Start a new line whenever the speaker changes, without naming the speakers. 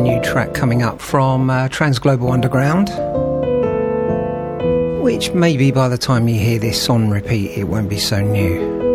new track coming up from Transglobal Underground, which maybe by the time you hear this on repeat it won't be so new.